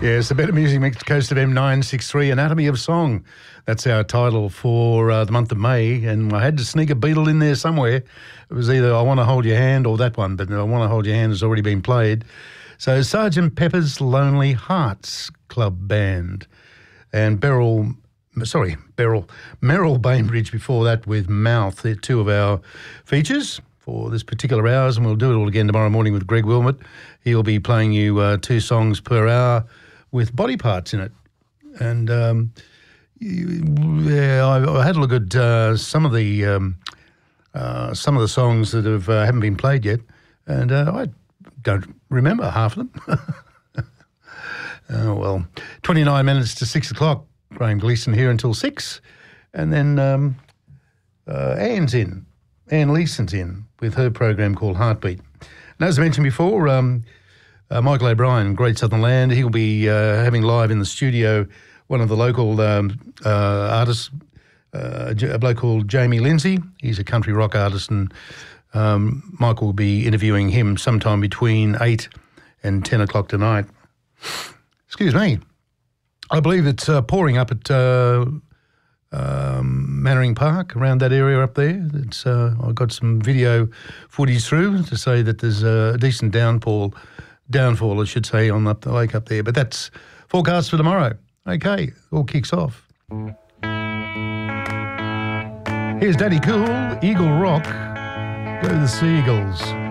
Yeah, it's the Better Music Mix, Coast of M963, Anatomy of Song. That's our title for the month of May, and I had to sneak a Beatle in there somewhere. It was either I Want to Hold Your Hand or that one, but I Want to Hold Your Hand has already been played. So Sgt. Pepper's Lonely Hearts Club Band and Merrill Bainbridge before that with Mouth. They're two of our features for this particular hours, and we'll do it all again tomorrow morning with Greg Wilmot. He'll be playing you 2 songs per hour with body parts in it. And I had a look at some of the songs that haven't been played yet, and I don't remember half of them. Oh, well, 29 minutes to 6 o'clock. Graham Gleeson here until 6, and then Anne Leeson's in with her program called Heartbeat. And as I mentioned before, Michael O'Brien, Great Southern Land, he'll be having live in the studio one of the local artists, a bloke called Jamie Lindsay. He's a country rock artist, and Michael will be interviewing him sometime between 8 and 10 o'clock tonight. Excuse me. I believe it's pouring up at Mannering Park, around that area up there. It's I got some video footage through to say that there's a decent downfall, I should say, on the lake up there. But that's forecast for tomorrow. Okay, all kicks off. Here's Daddy Cool, Eagle Rock. Go the Seagulls.